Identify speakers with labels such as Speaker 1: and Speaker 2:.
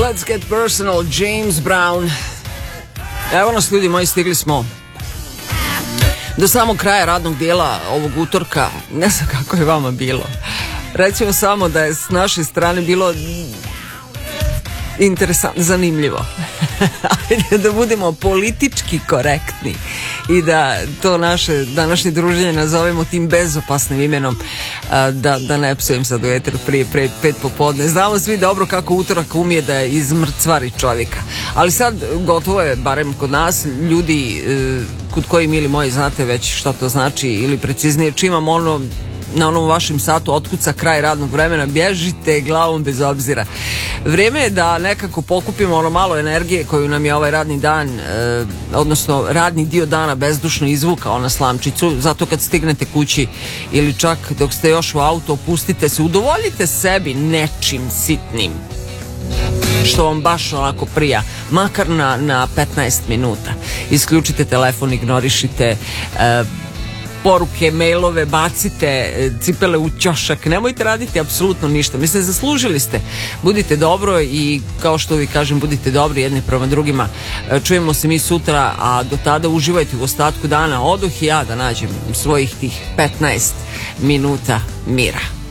Speaker 1: Let's get personal, James Brown. Evo nas, ljudi moji, stigli smo do samog kraja radnog dijela ovog utorka. Ne znam kako je vama bilo. Rećemo samo da je s naše strane bilo interesantno, zanimljivo. Ajde da budemo politički korektni i da to naše današnje druženje nazovemo tim bezopasnim imenom, da ne psujem sad u eteru prije 5 popodne. Znamo svi dobro kako utorak umije da izmrcvari čovjeka. Ali sad gotovo je, barem kod nas, ljudi kod koji, mili moji, znate već šta to znači, ili preciznije, čim vam na onom vašem satu otkuca kraj radnog vremena, bježite glavom bez obzira. Vrijeme je da nekako pokupimo ono malo energije koju nam je ovaj radni dan, odnosno radni dio dana bezdušno izvukao na slamčicu. Zato kad stignete kući ili čak dok ste još u auto, opustite se, udovoljite sebi nečim sitnim što vam baš onako prija, makar na 15 minuta. Isključite telefon, ignorišite poruke, mailove, bacite cipele u ćošak, nemojte raditi apsolutno ništa. Mislim, zaslužili ste. Budite dobro i, kao što uvijek kažem, budite dobri jedni prema drugima. Čujemo se mi sutra, a do tada uživajte u ostatku dana. Odoh i ja da nađem svojih tih 15 minuta mira.